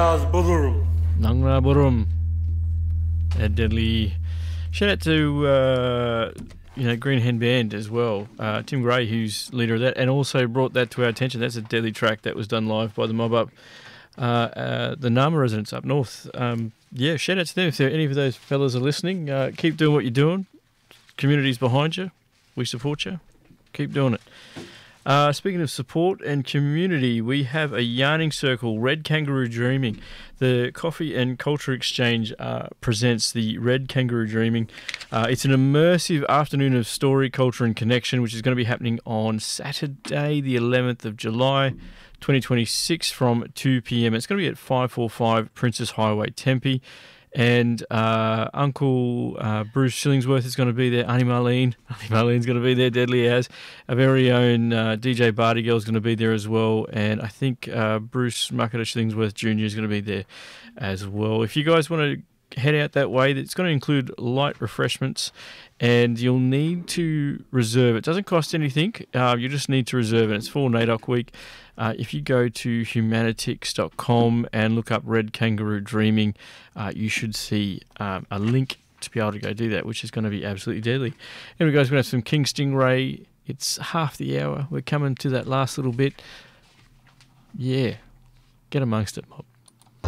Nangra Burum. A deadly shout out to Green Hen Band as well. Tim Gray, who's leader of that, and also brought that to our attention. That's a deadly track that was done live by the Mob Up, the Nama residents up north. Shout out to them if there any of those fellas are listening. Keep doing what you're doing. Community's behind you. We support you. Keep doing it. Speaking of support and community, we have a yarning circle, Red Kangaroo Dreaming. The Coffee and Culture Exchange presents the Red Kangaroo Dreaming. It's an immersive afternoon of story, culture and connection, which is going to be happening on Saturday, the 11th of July, 2026 from 2 p.m. It's going to be at 545 Princess Highway, Tempe. And Uncle Bruce Shillingsworth is going to be there. Auntie Marlene's going to be there. Deadly as our very own DJ Barty Girl is going to be there as well. And I think Bruce Mucketa Shillingsworth Jr. is going to be there as well. If you guys want to head out that way, it's going to include light refreshments, and you'll need to reserve. It doesn't cost anything. You just need to reserve it. It's for NAIDOC week. If you go to humanitix.com and look up Red Kangaroo Dreaming, you should see a link to be able to go do that, which is going to be absolutely deadly. Anyway, guys, we're going to have some King Stingray. It's half the hour. We're coming to that last little bit. Yeah, get amongst it, mob.